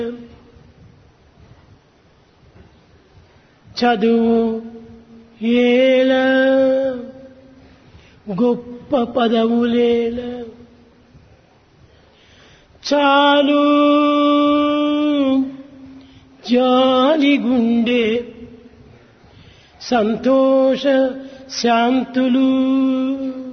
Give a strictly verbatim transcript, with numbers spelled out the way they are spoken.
చదువు ఏల గొప్ప పదవులేల చాలు జాలిగుండే సంతోష శాంతులు